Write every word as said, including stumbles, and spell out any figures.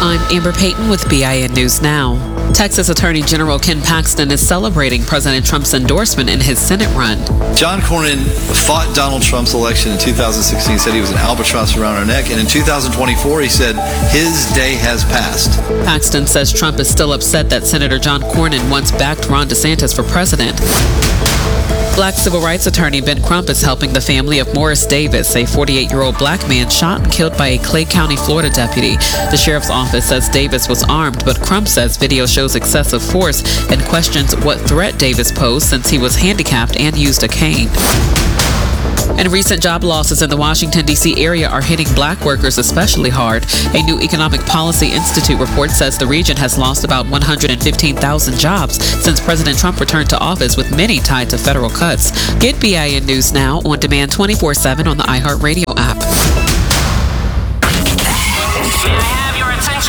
I'm Amber Payton with B I N News Now. Texas Attorney General Ken Paxton is celebrating President Trump's endorsement in his Senate run. John Cornyn fought Donald Trump's election in two thousand sixteen, said he was an albatross around our neck, and in two thousand twenty-four he said his day has passed. Paxton says Trump is still upset that Senator John Cornyn once backed Ron DeSantis for president. Black civil rights attorney Ben Crump is helping the family of Morris Davis, a forty-eight-year-old black man shot and killed by a Clay County, Florida deputy. The sheriff's office says Davis was armed, but Crump says video shows excessive force and questions what threat Davis posed since he was handicapped and used a cane. And recent job losses in the Washington, D C area are hitting black workers especially hard. A new Economic Policy Institute report says the region has lost about one hundred fifteen thousand jobs since President Trump returned to office, with many tied to federal cuts. Get B I N News Now on demand twenty-four seven on the iHeartRadio